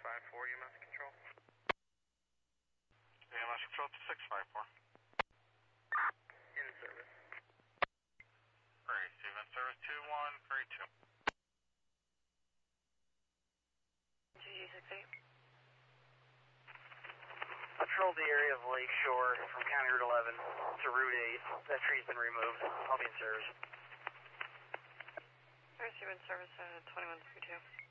654, UMS Control. UMS Control to 654. In service. Receive in service 2132. GG68. Patrol the area of Lakeshore from County Route 11 to Route 8. That tree's been removed. I'll be in service. Receive in service 2132.